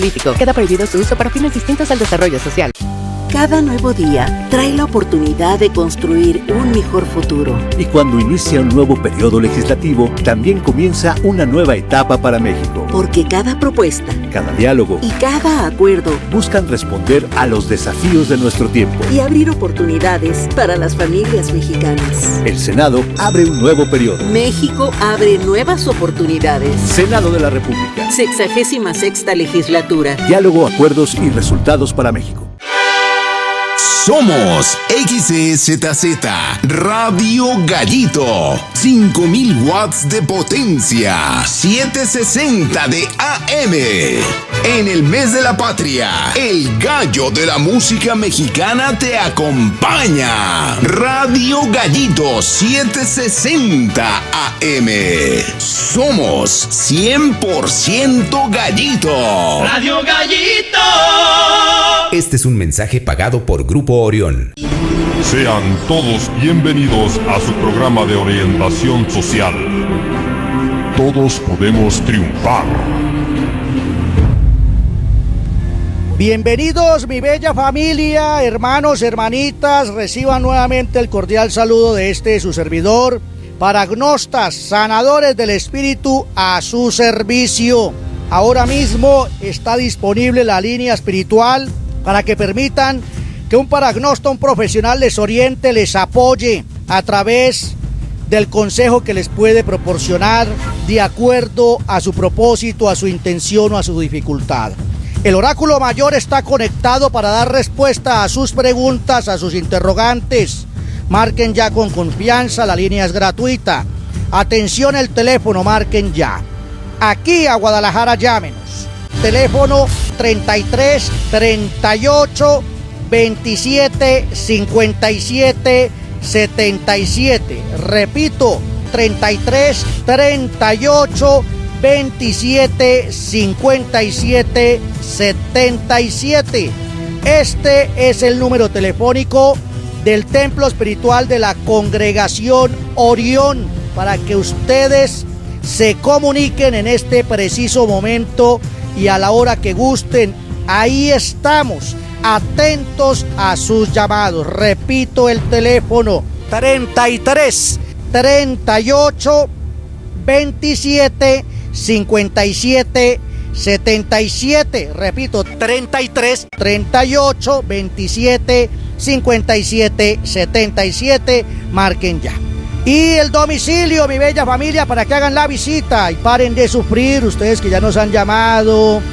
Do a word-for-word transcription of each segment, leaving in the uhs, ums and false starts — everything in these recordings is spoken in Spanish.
Queda prohibido su uso para fines distintos al desarrollo social. Cada nuevo día trae la oportunidad de construir un mejor futuro. Y cuando inicia un nuevo periodo legislativo, también comienza una nueva etapa para México. Porque cada propuesta, cada diálogo y cada acuerdo buscan responder a los desafíos de nuestro tiempo y abrir oportunidades para las familias mexicanas. El Senado abre un nuevo periodo. México abre nuevas oportunidades. Senado de la República. Sexagésima sexta legislatura. Diálogo, acuerdos y resultados para México. Somos X E Z Z Radio Gallito, cinco mil watts de potencia, setecientos sesenta de A M. En el mes de la patria, el gallo de la música mexicana te acompaña. Radio Gallito setecientos sesenta A M. Somos cien por ciento gallito. Radio Gallito. Este es un mensaje pagado por Grupo Orión. Sean todos bienvenidos a su programa de orientación social. Todos podemos triunfar. Bienvenidos, mi bella familia, hermanos, hermanitas, reciban nuevamente el cordial saludo de este su servidor, paragnostas, sanadores del espíritu, a su servicio. Ahora mismo está disponible la línea espiritual para que permitan que un paragnosta, un profesional les oriente, les apoye a través del consejo que les puede proporcionar de acuerdo a su propósito, a su intención o a su dificultad. El oráculo mayor está conectado para dar respuesta a sus preguntas, a sus interrogantes. Marquen ya con confianza, la línea es gratuita. Atención, el teléfono, marquen ya. Aquí a Guadalajara, llámenos. Teléfono treinta y tres, treinta y ocho, veintisiete, cincuenta y siete, setenta y siete. Repito, treinta y tres, treinta y ocho, veintisiete, cincuenta y siete, setenta y siete. Este es el número telefónico del Templo Espiritual de la Congregación Orión para que ustedes se comuniquen en este preciso momento y a la hora que gusten. Ahí estamos, atentos a sus llamados. Repito el teléfono: treinta y tres, treinta y ocho, veintisiete, cincuenta y siete, setenta y siete. Repito, treinta y tres, treinta y ocho, veintisiete, cincuenta y siete, setenta y siete. Marquen ya. Y el domicilio, mi bella familia, para que hagan la visita y paren de sufrir, ustedes que ya nos han llamado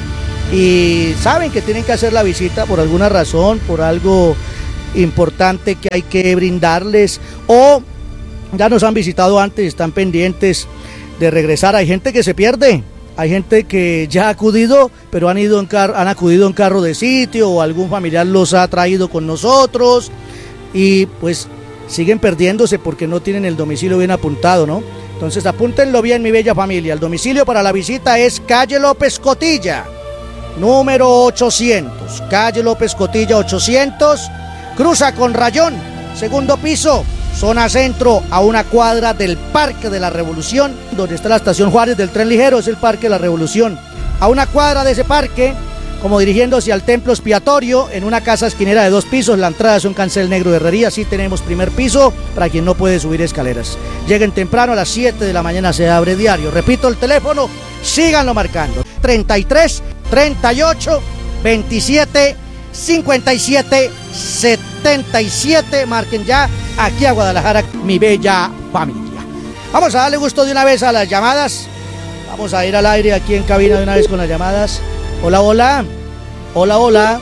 y saben que tienen que hacer la visita por alguna razón, por algo importante que hay que brindarles, o ya nos han visitado antes y están pendientes de regresar. Hay gente que se pierde, hay gente que ya ha acudido, pero han, ido en car- han acudido en carro de sitio o algún familiar los ha traído con nosotros y pues siguen perdiéndose porque no tienen el domicilio bien apuntado, ¿no? Entonces apúntenlo bien, mi bella familia. El domicilio para la visita es calle López Cotilla, número ochocientos. Calle López Cotilla ochocientos, cruza con Rayón, segundo piso, zona centro, a una cuadra del Parque de la Revolución, donde está la estación Juárez del tren ligero, es el Parque de la Revolución. A una cuadra de ese parque, como dirigiéndose al templo expiatorio, en una casa esquinera de dos pisos, la entrada es un cancel negro de herrería, sí tenemos primer piso para quien no puede subir escaleras. Lleguen temprano, a las siete de la mañana se abre diario. Repito el teléfono, síganlo marcando: treinta y tres, treinta y ocho, veintisiete, cincuenta y siete, setenta y siete. Marquen ya, aquí a Guadalajara, mi bella familia. Vamos a darle gusto de una vez a las llamadas. Vamos a ir al aire aquí en cabina de una vez con las llamadas. Hola, hola, hola, hola.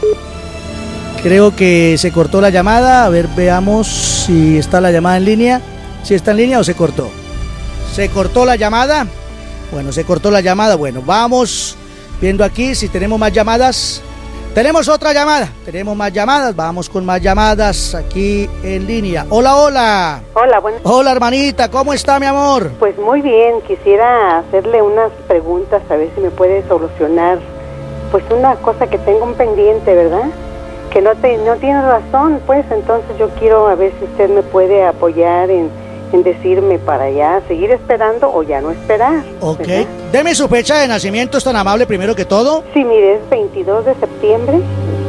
Creo que se cortó la llamada. A ver, veamos si está la llamada en línea. Si está en línea o se cortó. ¿Se cortó la llamada? Bueno, se cortó la llamada. Bueno, vamos viendo aquí si tenemos más llamadas. Tenemos otra llamada, tenemos más llamadas, vamos con más llamadas aquí en línea. Hola, hola. Hola, buenas. Hola, hermanita, ¿cómo está, mi amor? Pues muy bien, quisiera hacerle unas preguntas a ver si me puede solucionar pues una cosa que tengo un pendiente, ¿verdad? Que no te, no tiene razón, pues entonces yo quiero a ver si usted me puede apoyar en, en decirme para ya seguir esperando o ya no esperar. Ok. ¿Verdad? Deme su fecha de nacimiento, es tan amable primero que todo. Sí, mire, es veintidós de septiembre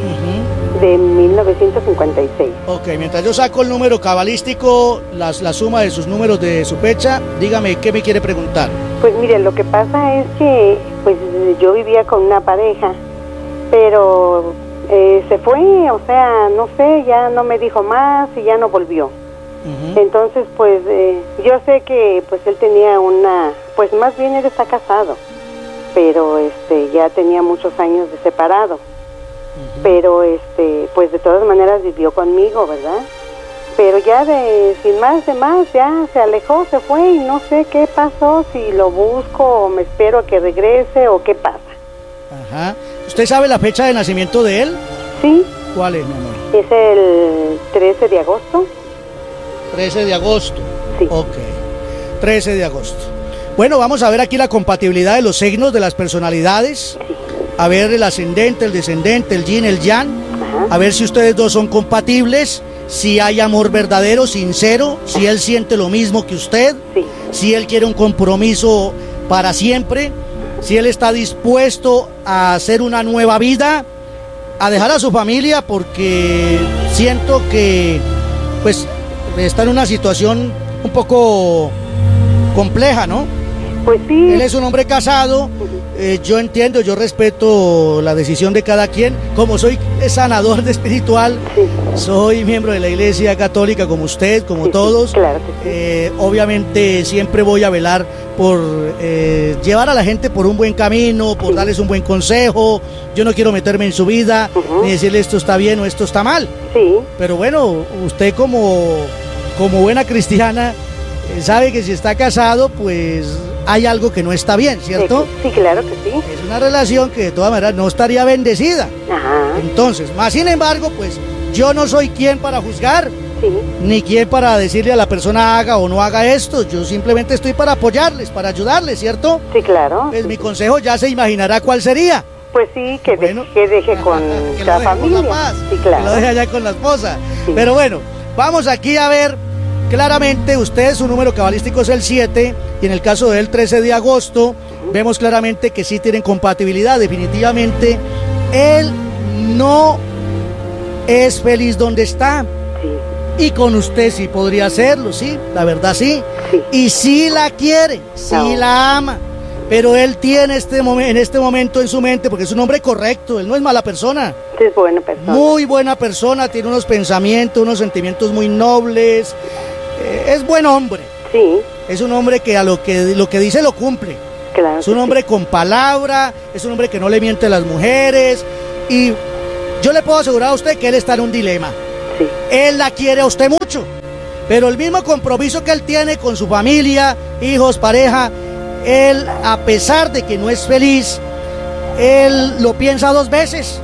de mil novecientos cincuenta y seis. Ok, mientras yo saco el número cabalístico, las, la suma de sus números de su fecha, dígame qué me quiere preguntar. Pues mire, lo que pasa es que pues yo vivía con una pareja, pero eh, se fue, o sea, no sé, ya no me dijo más y ya no volvió. Uh-huh. Entonces, pues eh, yo sé que pues él tenía una, pues más bien él está casado, pero este ya tenía muchos años de separado. Uh-huh. Pero este, pues de todas maneras vivió conmigo, ¿verdad? Pero ya de, sin más de más, ya se alejó, se fue y no sé qué pasó, si lo busco o me espero a que regrese o qué pasa. Ajá. ¿Usted sabe la fecha de nacimiento de él? Sí. ¿Cuál es, mi amor? Es el trece de agosto. trece de agosto. Sí. Ok. trece de agosto. Bueno, vamos a ver aquí la compatibilidad de los signos de las personalidades. Sí. A ver el ascendente, el descendente, el yin, el yang. Ajá. A ver si ustedes dos son compatibles, si hay amor verdadero, sincero, si él siente lo mismo que usted, sí. Si él quiere un compromiso para siempre, si él está dispuesto a hacer una nueva vida, a dejar a su familia, porque siento que pues está en una situación un poco compleja, ¿no? Pues sí. Él es un hombre casado, eh, yo entiendo, yo respeto la decisión de cada quien. Como soy sanador de espiritual, sí. Soy miembro de la Iglesia Católica como usted, como sí, todos. Sí, claro que sí. eh, obviamente siempre voy a velar por eh, llevar a la gente por un buen camino, por sí. darles un buen consejo. Yo no quiero meterme en su vida, uh-huh. ni decirle esto está bien o esto está mal. Sí. Pero bueno, usted como, como buena cristiana, eh, sabe que si está casado, pues hay algo que no está bien, ¿cierto? Sí, sí, claro que sí. Es una relación que de todas maneras no estaría bendecida. Ajá. Entonces, más sin embargo, pues yo no soy quien para juzgar, sí. ni quien para decirle a la persona haga o no haga esto. Yo simplemente estoy para apoyarles, para ayudarles, ¿cierto? Sí, claro. Pues mi consejo ya se imaginará cuál sería. Pues sí, que, bueno, de, que deje con que la familia. Con la paz, sí, claro. Que lo deje allá con la esposa. Sí. Pero bueno, vamos aquí a ver. Claramente usted, su número cabalístico es el siete, y en el caso del trece de agosto, uh-huh. vemos claramente que sí tienen compatibilidad. Definitivamente, él no es feliz donde está. Sí. Y con usted sí podría hacerlo, sí, la verdad sí. sí. Y sí la quiere, sí no. la ama. Pero él tiene este momen- en este momento en su mente, porque es un hombre correcto, él no es mala persona. Sí, es buena persona. Muy buena persona, tiene unos pensamientos, unos sentimientos muy nobles. Eh, es buen hombre. Sí. Es un hombre que a lo que lo que dice lo cumple. Claro. Es un hombre sí. con palabra, es un hombre que no le miente a las mujeres. Y yo le puedo asegurar a usted que él está en un dilema. Sí. Él la quiere a usted mucho, pero el mismo compromiso que él tiene con su familia, hijos, pareja, él, a pesar de que no es feliz, él lo piensa dos veces.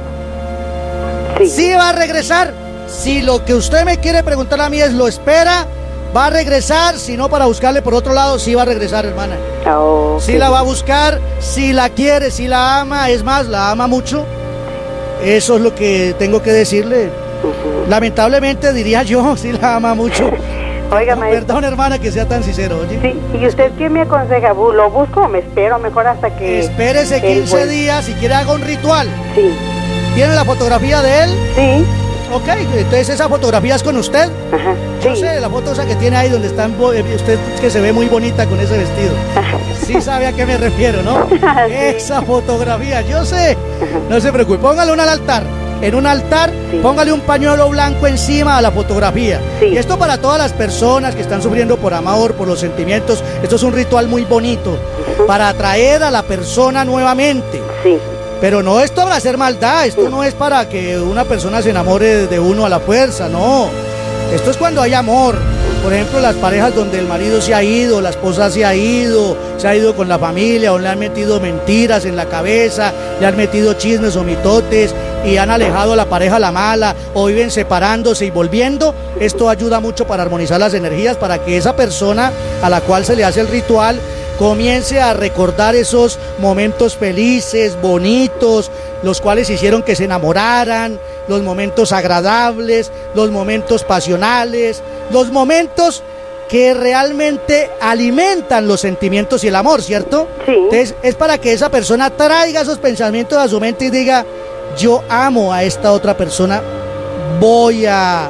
Sí. Sí va a regresar. Si lo que usted me quiere preguntar a mí es lo espera, va a regresar. Si no, para buscarle por otro lado, sí va a regresar, hermana. Oh, sí sí. la va a buscar, si la quiere, si la ama, es más, la ama mucho. Eso es lo que tengo que decirle. Uh-huh. Lamentablemente diría yo, sí la ama mucho. Oiga, no, maestro. Perdón, hermana, que sea tan sincero, oye. Sí, ¿y usted qué me aconseja? ¿Lo busco o me espero mejor hasta que...? Espérese quince él, días, si quiere haga un ritual. Sí. ¿Tiene la fotografía de él? Sí. Ok, entonces esa fotografía es con usted. Ajá. Yo sí. sé, la foto esa que tiene ahí donde está usted, que se ve muy bonita con ese vestido. Ajá. Sí sabe a qué me refiero, ¿no? Sí. Esa fotografía, yo sé. Ajá. No se preocupe, póngale una al altar. En un altar, sí. póngale un pañuelo blanco encima a la fotografía. Sí. Y esto para todas las personas que están sufriendo por amor, por los sentimientos. Esto es un ritual muy bonito, uh-huh. para atraer a la persona nuevamente. Sí. Pero no es para hacer maldad, esto no es para que una persona se enamore de uno a la fuerza, no. Esto es cuando hay amor. Por ejemplo, las parejas donde el marido se ha ido, la esposa se ha ido, se ha ido con la familia, o le han metido mentiras en la cabeza, le han metido chismes o mitotes y han alejado a la pareja a la mala, o viven separándose y volviendo. Esto ayuda mucho para armonizar las energías, para que esa persona a la cual se le hace el ritual comience a recordar esos momentos felices, bonitos, los cuales hicieron que se enamoraran, los momentos agradables, los momentos pasionales, los momentos que realmente alimentan los sentimientos y el amor, ¿cierto? Sí. Entonces es para que esa persona traiga esos pensamientos a su mente y diga, yo amo a esta otra persona, voy a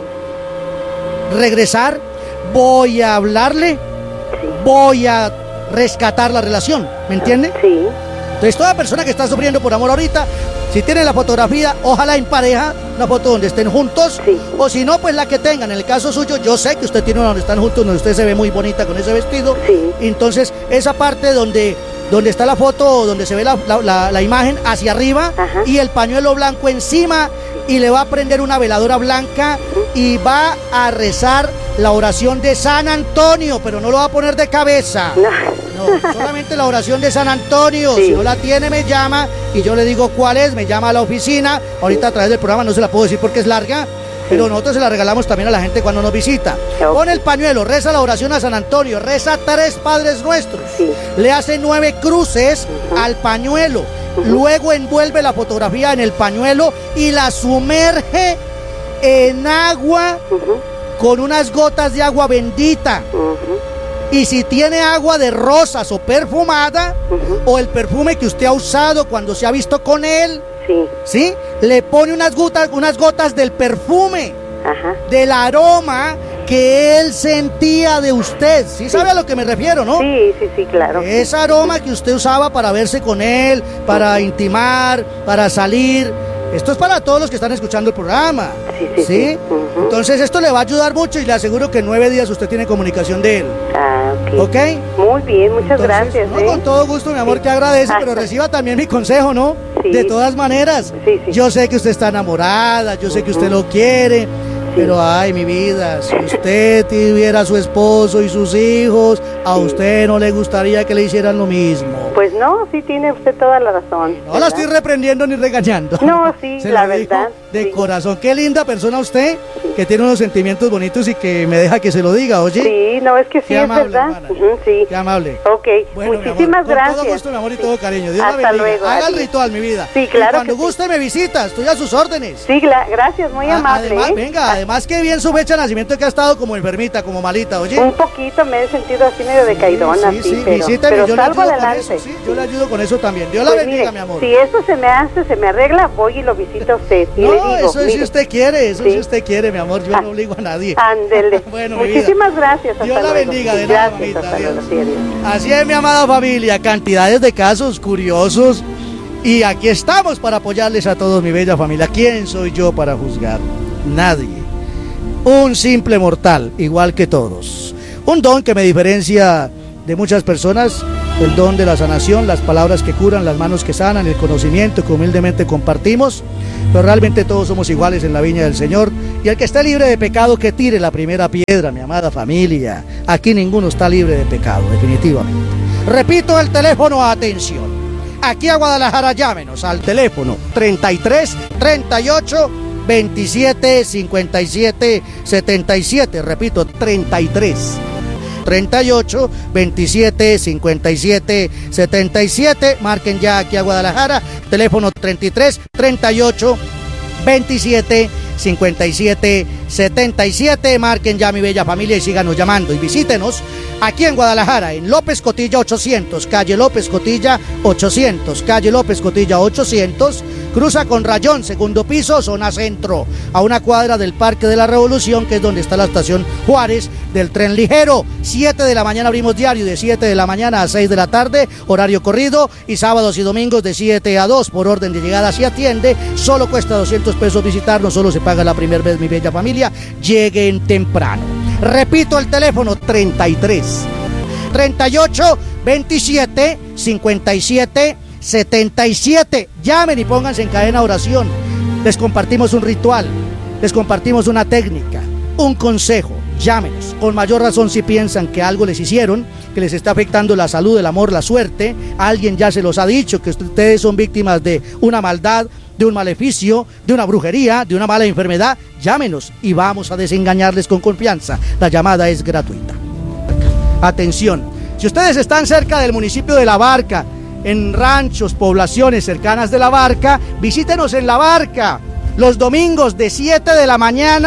regresar, voy a hablarle, Sí. voy a rescatar la relación, ¿me entiende? Sí. Entonces toda persona que está sufriendo por amor ahorita, si tiene la fotografía, ojalá en pareja, una foto donde estén juntos, Sí. o si no, pues la que tengan. En el caso suyo, yo sé que usted tiene una donde están juntos, donde usted se ve muy bonita con ese vestido. Sí. Entonces, esa parte donde, donde está la foto, donde se ve la, la, la, la imagen hacia arriba, Ajá. y el pañuelo blanco encima, y le va a prender una veladora blanca, y va a rezar la oración de San Antonio, pero no lo va a poner de cabeza. No. No, solamente la oración de San Antonio. Sí. Si no la tiene, me llama y yo le digo cuál es, me llama a la oficina. Ahorita a través del programa no se la puedo decir porque es larga, pero nosotros se la regalamos también a la gente cuando nos visita. Ok. Pone el pañuelo, reza la oración a San Antonio, reza tres Padres Nuestros, Sí. le hace nueve cruces Ujú. al pañuelo, Ujú. luego envuelve la fotografía en el pañuelo y la sumerge en agua Ujú, con unas gotas de agua bendita. ujú, Y si tiene agua de rosas o perfumada, ujú. o el perfume que usted ha usado cuando se ha visto con él, Sí. ¿sí? Le pone unas gotas, unas gotas del perfume, Ajá. del aroma que él sentía de usted. ¿Sí sabe a lo que me refiero, no? Sí, sí, sí, claro. Ese aroma que usted usaba para verse con él, para intimar, para salir. Esto es para todos los que están escuchando el programa. Sí, sí, sí. Ujú. Entonces esto le va a ayudar mucho y le aseguro que en nueve días usted tiene comunicación de él. Ah, ok. ¿Ok? Muy bien, muchas Entonces, gracias. no, ¿eh? con todo gusto, mi amor, que agradece, Ah. pero reciba también mi consejo, ¿no? Sí. De todas maneras, Sí, sí. yo sé que usted está enamorada, yo sé que usted Ujú. lo quiere, pero ay, mi vida, si usted tuviera a su esposo y sus hijos, a Sí. usted no le gustaría que le hicieran lo mismo. Pues no, sí tiene usted toda la razón. No la estoy reprendiendo ni regañando. No, sí, Se la lo digo verdad, de sí. corazón. Qué linda persona usted, Sí. que tiene unos sentimientos bonitos y que me deja que se lo diga, oye. Sí, no, es que sí, Qué es amable, verdad. hermana. Ujú, sí. Qué amable. Ok, Bueno, mi amor, muchísimas con gracias. todo gusto, mi amor, y Sí. todo cariño. Dios Hasta la bendiga. luego, Haga el adiós. ritual, mi vida. Sí, claro Y cuando que sí. guste me visita, estoy a sus órdenes. Sí, gla- gracias, muy A- amable. Además, ¿eh? venga, además que bien su fecha de nacimiento, que ha estado como enfermita, como malita, oye. Un poquito me he sentido así medio de caidona, sí, sí, sí, pero, visíteme, pero yo le salgo ayudo con adelante. eso, sí, yo le ayudo con eso también. Dios la Pues bendiga, mire, mi amor. si eso se me hace, se me arregla, voy y lo visito a usted. Y No, le digo, eso es si mire, usted quiere, eso es Sí. si usted quiere, mi amor, yo Ah, no obligo a nadie. ándele. Bueno, mi vida. Muchísimas gracias. Hasta Dios la luego. bendiga, de nada, Gracias, mamita, hasta adiós. luego. Sí, adiós. Así es, mi amada familia, cantidades de casos curiosos. Y aquí estamos para apoyarles a todos, mi bella familia. ¿Quién soy yo para juzgar? Nadie. Un simple mortal, igual que todos. Un don que me diferencia de muchas personas, el don de la sanación, las palabras que curan, las manos que sanan, el conocimiento que humildemente compartimos. Pero realmente todos somos iguales en la viña del Señor. Y el que esté libre de pecado, que tire la primera piedra, mi amada familia. Aquí ninguno está libre de pecado, definitivamente. Repito el teléfono, atención. Aquí a Guadalajara, llámenos al teléfono treinta y tres, treinta y ocho, veintisiete, cincuenta y siete, setenta y siete. Repito, treinta y tres, treinta y ocho, veintisiete, cincuenta y siete, setenta y siete. Marquen ya aquí a Guadalajara. Teléfono treinta y tres, treinta y ocho, veintisiete, cincuenta y siete, setenta y siete. Marquen ya, mi bella familia, y síganos llamando y visítenos aquí en Guadalajara, en López Cotilla ochocientos, calle López Cotilla ochocientos, calle López Cotilla ochocientos, cruza con Rayón, segundo piso, zona centro, a una cuadra del Parque de la Revolución, que es donde está la estación Juárez del tren ligero. siete de la mañana abrimos diario, de siete de la mañana a seis de la tarde, horario corrido, y sábados y domingos de siete a dos, por orden de llegada se atiende. Solo cuesta doscientos pesos visitarnos, solo se paga la primera vez, mi bella familia. Lleguen temprano. Repito el teléfono, treinta y tres, treinta y ocho, veintisiete, cincuenta y siete, setenta y siete. Llamen y pónganse en cadena oración. Les compartimos un ritual, les compartimos una técnica, un consejo. Llámenos, con mayor razón si piensan que algo les hicieron, que les está afectando la salud, el amor, la suerte. Alguien ya se los ha dicho que ustedes son víctimas de una maldad, de un maleficio, de una brujería, de una mala enfermedad. Llámenos y vamos a desengañarles con confianza. La llamada es gratuita. Atención, si ustedes están cerca del municipio de La Barca, en ranchos, poblaciones cercanas de La Barca, visítenos en La Barca los domingos de siete de la mañana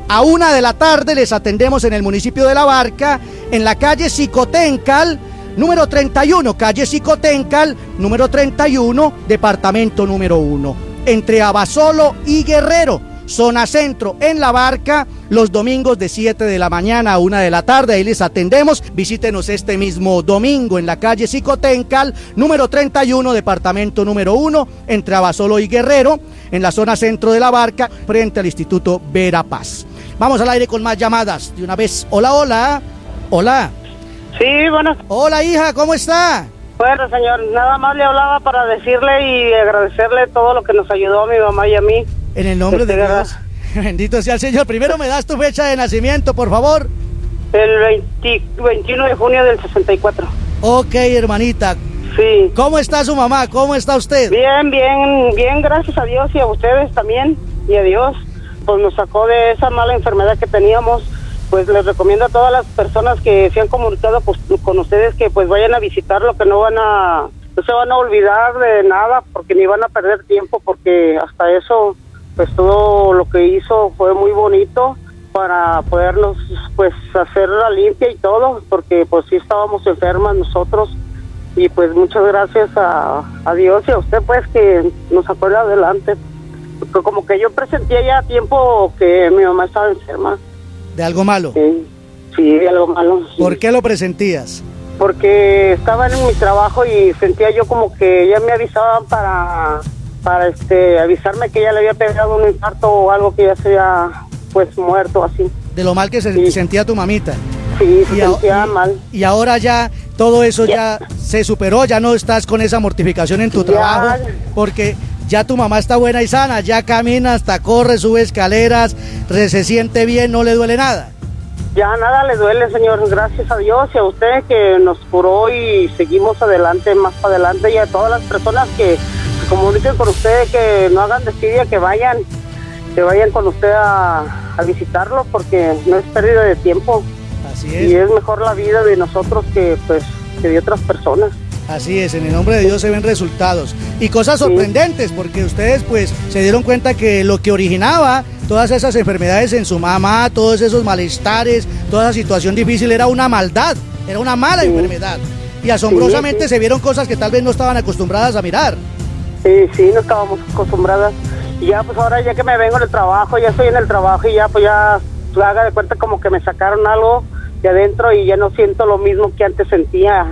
A una de la tarde les atendemos en el municipio de La Barca, en la calle Xicoténcal, número treinta y uno, calle Xicoténcal, número treinta y uno, departamento número uno, entre Abasolo y Guerrero, zona centro, en La Barca, los domingos de siete de la mañana a una de la tarde, ahí les atendemos. Visítenos este mismo domingo en la calle Xicoténcal, número treinta y uno, departamento número uno, entre Abasolo y Guerrero, en la zona centro de La Barca, frente al Instituto Verapaz. Vamos al aire con más llamadas, de una vez. Hola, hola, hola. Sí, bueno. Hola, hija, ¿cómo está? Bueno, señor, nada más le hablaba para decirle y agradecerle todo lo que nos ayudó a mi mamá y a mí. En el nombre de Dios, bendito sea el Señor. Primero me das tu fecha de nacimiento, por favor. El veinte, veintiuno de junio del sesenta y cuatro. Ok, hermanita. Sí. ¿Cómo está su mamá? ¿Cómo está usted? Bien, bien, bien, gracias a Dios y a ustedes también, y a Dios. Pues nos sacó de esa mala enfermedad que teníamos. Pues les recomiendo a todas las personas que se han comunicado pues, con ustedes que pues vayan a visitarlo, que no van a, no se van a olvidar de nada, porque ni van a perder tiempo, porque hasta eso, pues todo lo que hizo fue muy bonito para podernos pues hacer la limpia y todo, porque pues sí estábamos enfermas nosotros, y pues muchas gracias a, a Dios y a usted pues que nos sacó adelante, porque como que yo presentía ya tiempo que mi mamá estaba enferma. ¿De algo malo? Sí, sí, de algo malo. Sí. ¿Por qué lo presentías? Porque estaba en mi trabajo y sentía yo como que ya me avisaban para, para este, avisarme que ya le había pegado un infarto o algo, que ya se había pues muerto así. De lo mal que se sí. sentía tu mamita. Sí, se y sentía a, mal. Y ahora ya todo eso ya. ya se superó, ya no estás con esa mortificación en tu ya. trabajo, porque ya tu mamá está buena y sana, ya camina, hasta corre, sube escaleras, se siente bien, no le duele nada. Ya nada le duele, señor, gracias a Dios y a usted que nos curó y seguimos adelante, más para adelante, y a todas las personas que se comuniquen con usted, que no hagan desidia, que vayan, que vayan con usted a, a visitarlo, porque no es pérdida de tiempo. Así es. Y es mejor la vida de nosotros que pues que de otras personas. Así es, en el nombre de Dios se ven resultados y cosas sorprendentes, porque ustedes pues se dieron cuenta que lo que originaba todas esas enfermedades en su mamá, todos esos malestares, toda esa situación difícil era una maldad, era una mala sí. enfermedad, y asombrosamente sí, sí. se vieron cosas que tal vez no estaban acostumbradas a mirar. Sí, sí, no estábamos acostumbradas, y ya pues ahora ya que me vengo del trabajo, ya estoy en el trabajo y ya pues ya pues, haga de cuenta como que me sacaron algo de adentro y ya no siento lo mismo que antes sentía,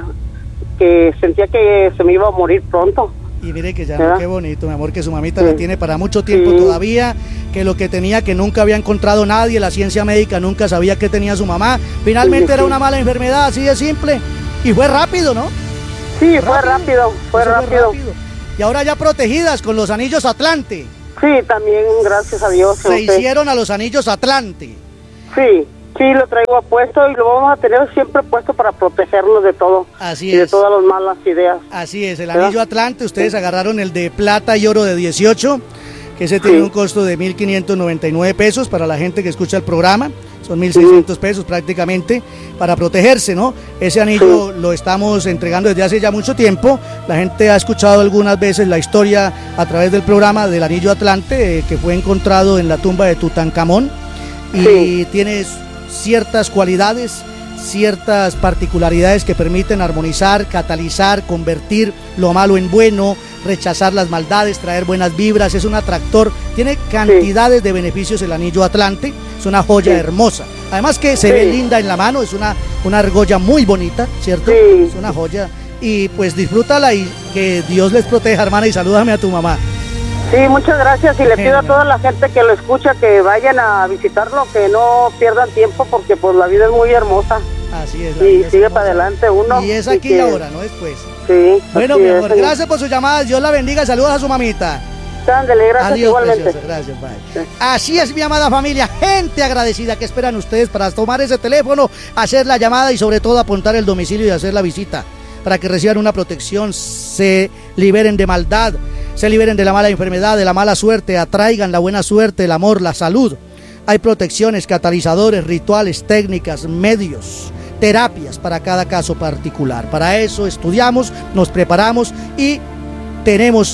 que sentía que se me iba a morir pronto. Y mire que ya, no, qué bonito, mi amor, que su mamita sí. la tiene para mucho tiempo sí. todavía, que lo que tenía, que nunca había encontrado nadie, la ciencia médica nunca sabía que tenía su mamá, finalmente sí, era sí. una mala enfermedad, así de simple, y fue rápido, ¿no? Sí, fue rápido, fue rápido. Fue rápido. Y ahora ya protegidas con los anillos Atlante. Sí, también, gracias a Dios. Se hicieron a los anillos Atlante. Sí. Sí, lo traigo puesto y lo vamos a tener siempre puesto para protegernos de todo. Así y es. de todas las malas ideas. Así es, el anillo Atlante, ustedes sí. agarraron el de plata y oro de dieciocho, que ese tiene sí. un costo de mil quinientos noventa y nueve pesos para la gente que escucha el programa, son mil seiscientos sí. pesos prácticamente, para protegerse, ¿no? Ese anillo sí. lo estamos entregando desde hace ya mucho tiempo, la gente ha escuchado algunas veces la historia a través del programa del anillo Atlante, eh, que fue encontrado en la tumba de Tutankamón, y sí. tiene ciertas cualidades, ciertas particularidades que permiten armonizar, catalizar, convertir lo malo en bueno, rechazar las maldades, traer buenas vibras, es un atractor, tiene cantidades sí. de beneficios el anillo Atlante, es una joya sí. hermosa, además que se sí. ve linda en la mano, es una, una argolla muy bonita, ¿cierto? Sí. Es una joya, y pues disfrútala y que Dios les proteja, hermana, y salúdame a tu mamá. Sí, muchas gracias y le pido a toda la gente que lo escucha que vayan a visitarlo, que no pierdan tiempo porque pues la vida es muy hermosa. Así es. Y sigue para adelante uno. Y es aquí y, que... y ahora, no después. Sí. Bueno, mi amor, es, gracias por su llamada, Dios la bendiga, saludos a su mamita. Ándale, gracias. Adiós, igualmente. Preciosa, gracias, bye. Sí. Así es, mi amada familia, gente agradecida, ¿qué esperan ustedes para tomar ese teléfono, hacer la llamada y sobre todo apuntar el domicilio y hacer la visita? Para que reciban una protección, se liberen de maldad, se liberen de la mala enfermedad, de la mala suerte, atraigan la buena suerte, el amor, la salud. Hay protecciones, catalizadores, rituales, técnicas, medios, terapias para cada caso particular. Para eso estudiamos, nos preparamos y tenemos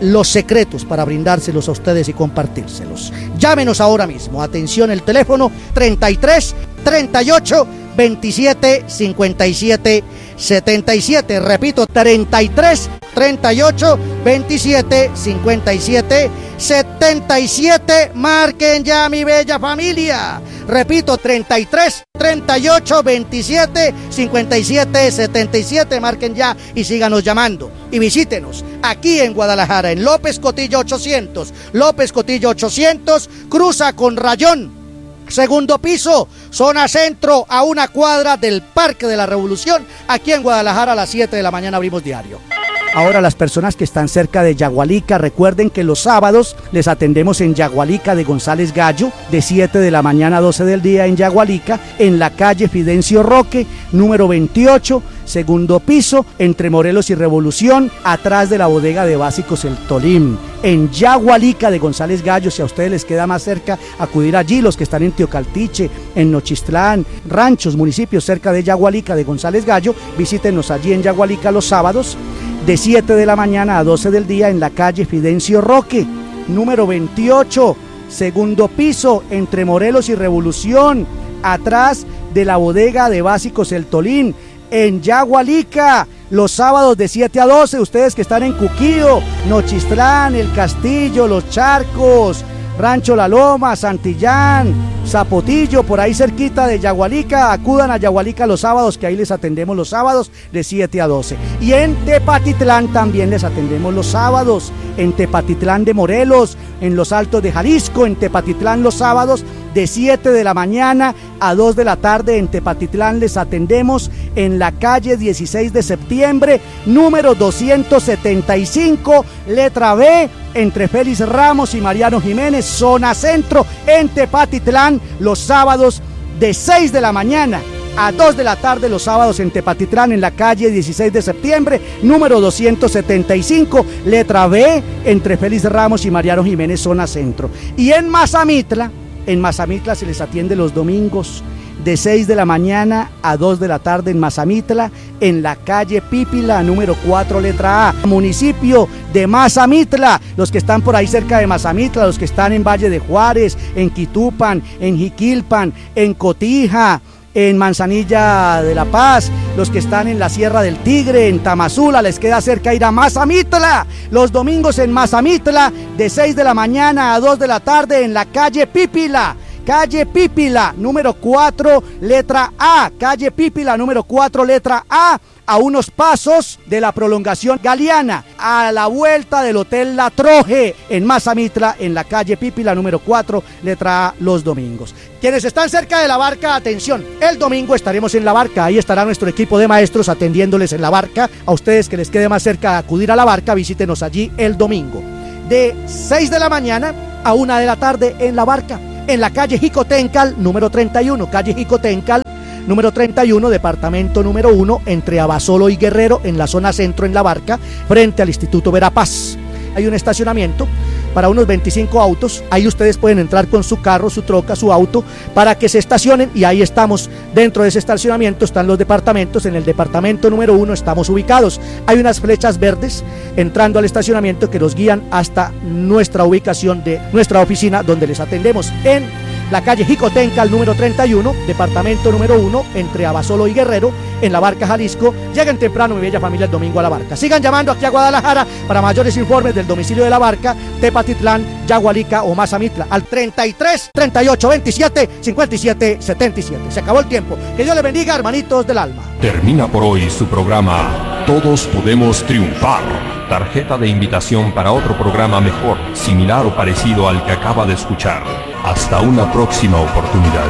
los secretos para brindárselos a ustedes y compartírselos. Llámenos ahora mismo. Atención, el teléfono treinta y tres, treinta y ocho, veintisiete, cincuenta y siete, setenta y siete. Repito, treinta y tres, treinta y ocho, veintisiete, cincuenta y siete, setenta y siete. Marquen ya, mi bella familia. Repito, treinta y tres, treinta y ocho, veintisiete, cincuenta y siete, setenta y siete. Marquen ya y síganos llamando. Y visítenos aquí en Guadalajara, en López Cotillo ochocientos. López Cotillo ochocientos, cruza con Rayón. Segundo piso, zona centro, a una cuadra del Parque de la Revolución. Aquí en Guadalajara a las siete de la mañana abrimos diario. Ahora, las personas que están cerca de Yagualica, recuerden que los sábados les atendemos en Yagualica de González Gallo, de siete de la mañana a doce del día en Yagualica, en la calle Fidencio Roque, número veintiocho, segundo piso, entre Morelos y Revolución, atrás de la bodega de básicos El Tolín. En Yagualica de González Gallo, si a ustedes les queda más cerca acudir allí, los que están en Teocaltiche, en Nochistlán, ranchos, municipios cerca de Yagualica de González Gallo, visítenos allí en Yagualica los sábados, de siete de la mañana a doce del día en la calle Fidencio Roque, número veintiocho, segundo piso, entre Morelos y Revolución, atrás de la bodega de básicos El Tolín, en Yagualica, los sábados de siete a doce, ustedes que están en Cuquío, Nochistlán, El Castillo, Los Charcos, Rancho La Loma, Santillán, Zapotillo, por ahí cerquita de Yagualica, acudan a Yagualica los sábados, que ahí les atendemos los sábados de siete a doce. Y en Tepatitlán también les atendemos los sábados, en Tepatitlán de Morelos, en los Altos de Jalisco, en Tepatitlán los sábados de siete de la mañana a dos de la tarde. En Tepatitlán les atendemos en la calle dieciséis de septiembre, número doscientos setenta y cinco, letra B, entre Félix Ramos y Mariano Jiménez, zona centro, en Tepatitlán, los sábados de seis de la mañana a dos de la tarde, los sábados en Tepatitlán, en la calle dieciséis de septiembre, número doscientos setenta y cinco, letra B, entre Félix Ramos y Mariano Jiménez, zona centro. Y en Mazamitla, en Mazamitla se les atiende los domingos de seis de la mañana a dos de la tarde en Mazamitla, en la calle Pípila, número cuatro, letra A, municipio de Mazamitla. Los que están por ahí cerca de Mazamitla, los que están en Valle de Juárez, en Quitupan, en Jiquilpan, en Cotija, en Manzanilla de la Paz, los que están en la Sierra del Tigre, en Tamazula, les queda cerca ir a Mazamitla. Los domingos en Mazamitla, de seis de la mañana a dos de la tarde en la calle Pípila. Calle Pípila, número cuatro, letra A. Calle Pípila, número cuatro, letra A. A unos pasos de la prolongación Galeana, a la vuelta del Hotel La Troje, en Mazamitla, en la calle Pípila, número cuatro, letra A, los domingos. Quienes están cerca de la Barca, atención, el domingo estaremos en la Barca, ahí estará nuestro equipo de maestros atendiéndoles en la Barca. A ustedes que les quede más cerca acudir a la Barca, visítenos allí el domingo, de seis de la mañana a una de la tarde en la Barca, en la calle Jicotencal, número treinta y uno, calle Jicotencal, número treinta y uno, departamento número uno, entre Abasolo y Guerrero, en la zona centro, en la Barca, frente al Instituto Verapaz. Hay un estacionamiento para unos veinticinco autos, ahí ustedes pueden entrar con su carro, su troca, su auto, para que se estacionen, y ahí estamos. Dentro de ese estacionamiento están los departamentos. En el departamento número uno estamos ubicados. Hay unas flechas verdes entrando al estacionamiento que nos guían hasta nuestra ubicación de nuestra oficina, donde les atendemos en la calle Jicotencal, número treinta y uno, departamento número uno, entre Abasolo y Guerrero, en la Barca, Jalisco. Lleguen temprano, mi bella familia, el domingo a la Barca. Sigan llamando aquí a Guadalajara para mayores informes del domicilio de la Barca, Tepatitlán, Yagualica o Mazamitla, al treinta y tres, treinta y ocho, veintisiete, cincuenta y siete, setenta y siete. Se acabó el tiempo. Que Dios les bendiga, hermanitos del alma. Termina por hoy su programa Todos Podemos Triunfar. Tarjeta de invitación para otro programa mejor, similar o parecido al que acaba de escuchar. Hasta una próxima oportunidad.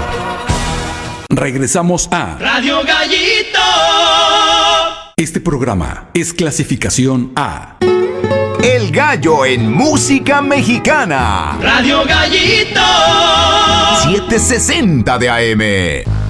Regresamos a Radio Gallito. Este programa es clasificación A. El gallo en música mexicana. Radio Gallito. setecientos sesenta de A M.